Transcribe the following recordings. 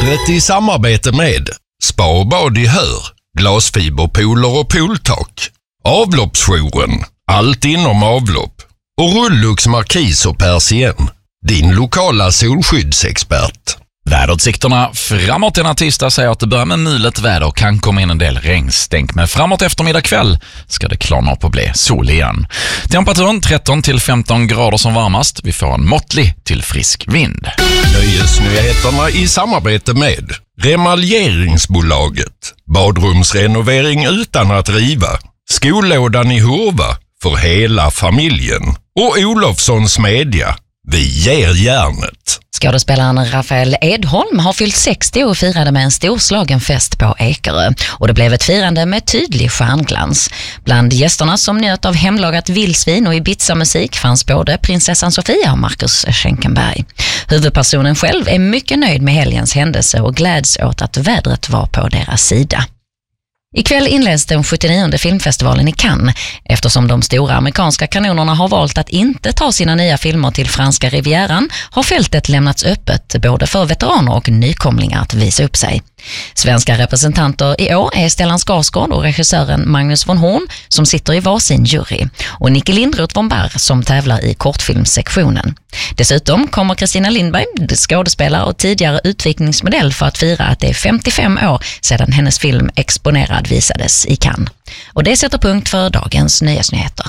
Vädret i samarbete med Spa och bad i Hör, glasfiberpooler och pooltak, avloppsjouren, allt inom avlopp och Rullux Markis och Persien, din lokala solskyddsexpert. Väderutsikterna framåt denna tisdag säger att det börjar med mulet väder och kan komma in en del regnstänk. Men framåt eftermiddag kväll ska det klarna upp och bli sol igen. Temperaturen 13-15 grader som varmast. Vi får en måttlig till frisk vind. Nöjesnyheterna i samarbete med Remaljeringsbolaget, badrumsrenovering utan att riva, skollådan i Hurva för hela familjen och Olofssons Media. Vi ger järnet. Skådespelaren Rafael Edholm har fyllt 60 och firade med en storslagen fest på Ekerö. Och det blev ett firande med tydlig stjärnglans. Bland gästerna som njöt av hemlagat vildsvin och Ibiza-musik fanns både prinsessan Sofia och Marcus Schenkenberg. Huvudpersonen själv är mycket nöjd med helgens händelse och gläds åt att vädret var på deras sida. Ikväll inleds den 79:e filmfestivalen i Cannes. Eftersom de stora amerikanska kanonerna har valt att inte ta sina nya filmer till franska rivieran har fältet lämnats öppet både för veteraner och nykomlingar att visa upp sig. Svenska representanter i år är Stellan Skarsgård och regissören Magnus von Horn som sitter i varsin jury och Nicke Lindroth von Barr som tävlar i kortfilmssektionen. Dessutom kommer Kristina Lindberg, skådespelare och tidigare utvikningsmodell, för att fira att det är 55 år sedan hennes film Exponerad visades i Cannes. Och det sätter punkt för dagens nyhetsnyheter.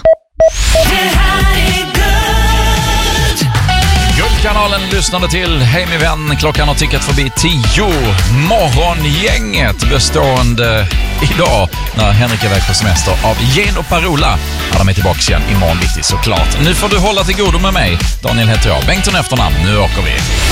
Guldkanalen lyssnade till. Hej min vän, klockan har tickat förbi 10. Morgongänget bestående idag när Henrik är väg på semester av Gen och Parola. Ja, de är tillbaka igen imorgon bitti såklart. Nu får du hålla till godo med mig. Daniel heter jag, Bengtsson efternamn. Nu åker vi.